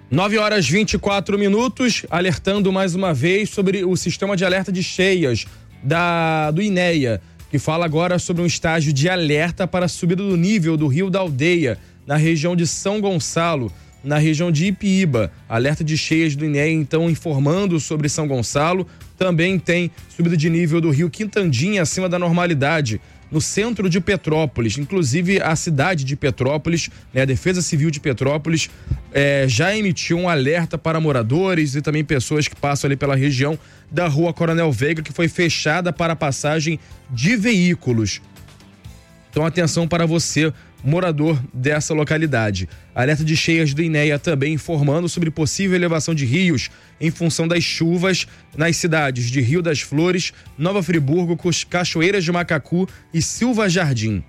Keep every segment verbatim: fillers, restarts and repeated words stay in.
nove horas e vinte e quatro minutos, alertando mais uma vez sobre o sistema de alerta de cheias da, do INEA, que fala agora sobre um estágio de alerta para a subida do nível do Rio da Aldeia, na região de São Gonçalo, na região de Ipiíba. Alerta de cheias do INEA, então, informando sobre São Gonçalo. Também tem subida de nível do Rio Quintandinha acima da normalidade, no centro de Petrópolis. Inclusive, a cidade de Petrópolis, né, a Defesa Civil de Petrópolis, é, já emitiu um alerta para moradores e também pessoas que passam ali pela região da Rua Coronel Veiga, que foi fechada para a passagem de veículos. Então, atenção para você, morador dessa localidade. Alerta de cheias do INEA também informando sobre possível elevação de rios em função das chuvas nas cidades de Rio das Flores, Nova Friburgo, Cachoeiras de Macacu e Silva Jardim.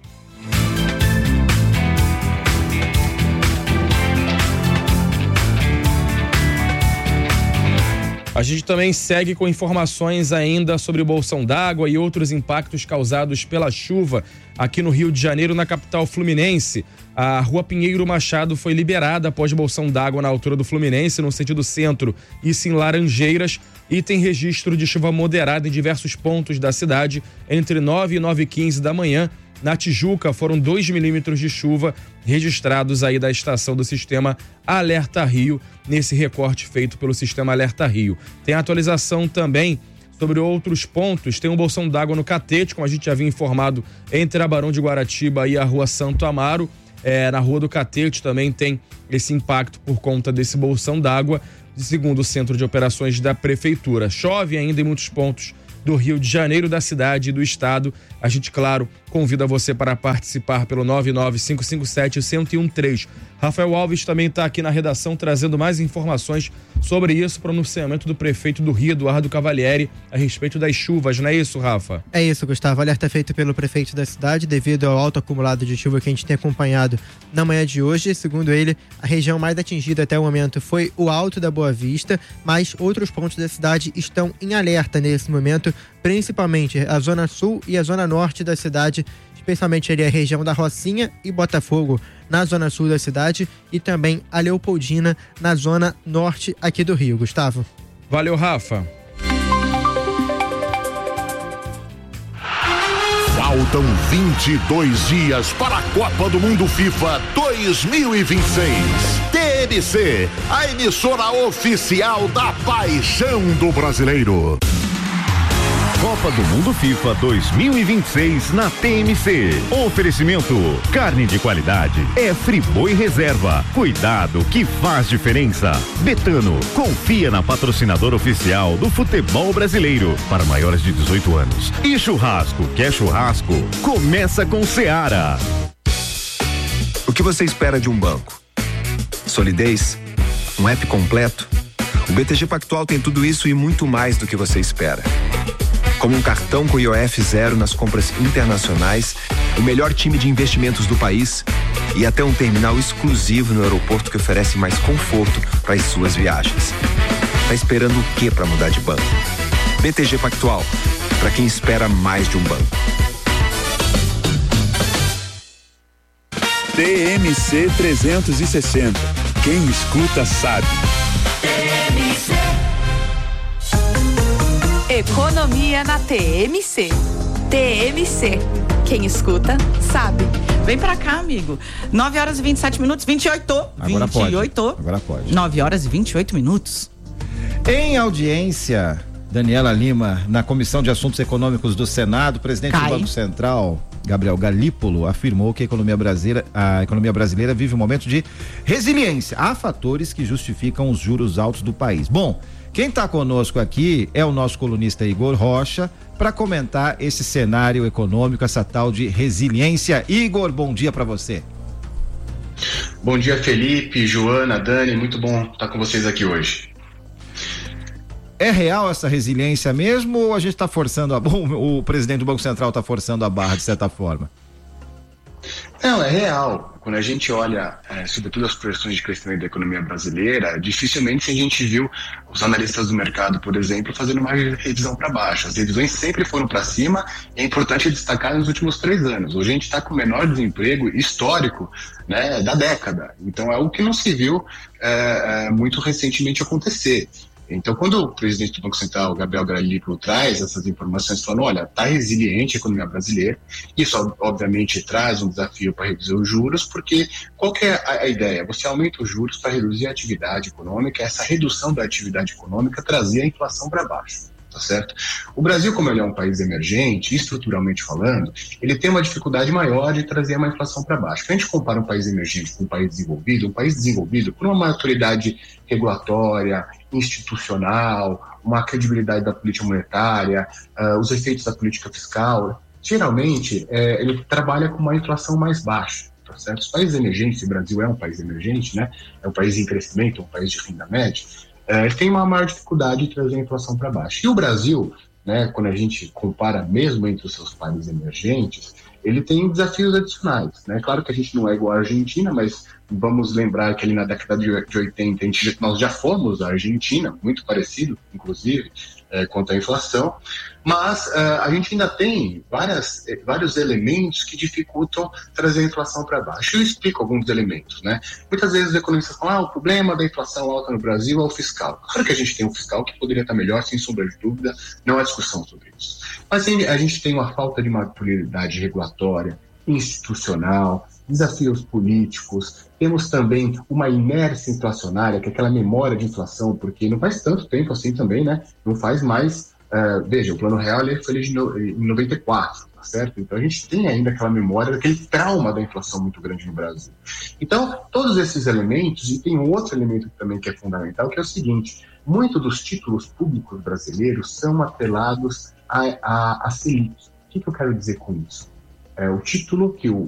A gente também segue com informações ainda sobre o bolsão d'água e outros impactos causados pela chuva aqui no Rio de Janeiro, na capital fluminense. A Rua Pinheiro Machado foi liberada após bolsão d'água na altura do Fluminense, no sentido centro, isso em Laranjeiras, e tem registro de chuva moderada em diversos pontos da cidade entre nove e nove e quinze da manhã. Na Tijuca foram dois milímetros de chuva registrados aí da estação do sistema Alerta Rio, nesse recorte feito pelo sistema Alerta Rio. Tem atualização também sobre outros pontos. Tem um bolsão d'água no Catete, como a gente já havia informado, entre a Barão de Guaratiba e a Rua Santo Amaro. É, na Rua do Catete também tem esse impacto por conta desse bolsão d'água, segundo o Centro de Operações da Prefeitura. Chove ainda em muitos pontos do Rio de Janeiro, da cidade e do estado. A gente, claro, convida você para participar pelo nove nove cinco cinco sete, um um um três. Rafael Alves também está aqui na redação trazendo mais informações sobre isso, pronunciamento do prefeito do Rio, Eduardo Cavalieri, a respeito das chuvas, não é isso, Rafa? É isso, Gustavo. Alerta feito pelo prefeito da cidade devido ao alto acumulado de chuva que a gente tem acompanhado na manhã de hoje. Segundo ele, a região mais atingida até o momento foi o Alto da Boa Vista, mas outros pontos da cidade estão em alerta nesse momento, principalmente a zona sul e a zona norte da cidade, especialmente ali a região da Rocinha e Botafogo, na zona sul da cidade, e também a Leopoldina, na zona norte aqui do Rio. Gustavo. Valeu, Rafa. Faltam vinte e dois dias para a Copa do Mundo FIFA dois mil e vinte e seis. T M C, a emissora oficial da paixão do brasileiro. Copa do Mundo FIFA dois mil e vinte e seis na T M C. Oferecimento: carne de qualidade é Friboi Reserva. Cuidado que faz diferença. Betano, confia na patrocinadora oficial do futebol brasileiro para maiores de dezoito anos. E churrasco, quer churrasco? Começa com Seara. O que você espera de um banco? Solidez? Um app completo? O B T G Pactual tem tudo isso e muito mais do que você espera. Como um cartão com I O F zero nas compras internacionais, o melhor time de investimentos do país e até um terminal exclusivo no aeroporto que oferece mais conforto para as suas viagens. Tá esperando o que para mudar de banco? B T G Pactual, para quem espera mais de um banco. T M C trezentos e sessenta. Quem escuta sabe. T M C. Economia na T M C. T M C. Quem escuta, sabe. Vem pra cá, amigo. nove horas e vinte e sete minutos, vinte e oito. Agora vinte e oito. Pode. Agora pode. nove horas e vinte e oito minutos. Em audiência, Daniela Lima, na Comissão de Assuntos Econômicos do Senado, o presidente Cai. do Banco Central, Gabriel Galípolo, afirmou que a economia brasileira, a economia brasileira vive um momento de resiliência. Há fatores que justificam os juros altos do país. Bom, quem está conosco aqui é o nosso colunista Igor Rocha para comentar esse cenário econômico, essa tal de resiliência. Igor, bom dia para você. Bom dia, Felipe, Joana, Dani, muito bom estar com vocês aqui hoje. É real essa resiliência mesmo ou a gente está forçando a... o presidente do Banco Central está forçando a barra de certa forma? Não, é real. Quando a gente olha, é, sobretudo as projeções de crescimento da economia brasileira, dificilmente a gente viu os analistas do mercado, por exemplo, fazendo uma revisão para baixo. As revisões sempre foram para cima, e é importante destacar nos últimos três anos. Hoje a gente está com o menor desemprego histórico, né, da década. Então é algo que não se viu é, é, muito recentemente acontecer. Então, quando o presidente do Banco Central, Gabriel Galípolo, traz essas informações falando, olha, está resiliente a economia brasileira, isso obviamente traz um desafio para reduzir os juros, porque qual que é a ideia? Você aumenta os juros para reduzir a atividade econômica, essa redução da atividade econômica trazer a inflação para baixo. Tá certo? O Brasil, como ele é um país emergente, estruturalmente falando, ele tem uma dificuldade maior de trazer uma inflação para baixo. Quando a gente compara um país emergente com um país desenvolvido, um país desenvolvido por uma maturidade regulatória, institucional, uma credibilidade da política monetária, uh, os efeitos da política fiscal, geralmente é, ele trabalha com uma inflação mais baixa. Tá certo? Os países emergentes, o Brasil é um país emergente, né? É um país em crescimento, um país de renda média, É, tem uma maior dificuldade de trazer a inflação para baixo. E o Brasil, né, quando a gente compara mesmo entre os seus países emergentes, ele tem desafios adicionais. Né? Claro que a gente não é igual à Argentina, mas vamos lembrar que ali na década de oitenta a gente, nós já fomos a Argentina, muito parecido, inclusive, é, quanto à inflação, mas uh, a gente ainda tem várias, vários elementos que dificultam trazer a inflação para baixo. Eu explico alguns elementos. Né? Muitas vezes os economistas falam, ah, o problema da inflação alta no Brasil é o fiscal. Claro que a gente tem um fiscal que poderia estar melhor, sem sombra de dúvida, não há discussão sobre isso. Mas a gente tem uma falta de maturidade regulatória, institucional, desafios políticos, temos também uma inércia inflacionária, que é aquela memória de inflação, porque não faz tanto tempo assim também, né? Não faz mais, uh, veja, o Plano Real ele foi em noventa e quatro, tá certo? Então a gente tem ainda aquela memória daquele trauma da inflação muito grande no Brasil. Então, todos esses elementos, e tem um outro elemento também que é fundamental, que é o seguinte, muitos dos títulos públicos brasileiros são atrelados a, a, a Selic. O que, que eu quero dizer com isso? É, o título que o